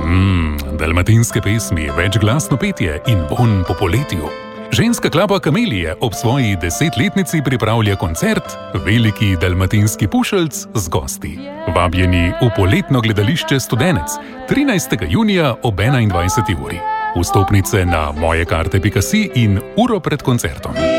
Dalmatinske pesmi, večglasno petje in vonj po poletju. Ženska klapa Kamelije ob svoji 10-letnici pripravlja koncert Veliki dalmatinski pušeljc z gosti. Vabljeni v poletno gledališče Studenec 13. junija ob 21. uri. Vstopnice na mojekarte.si in uro pred koncertom.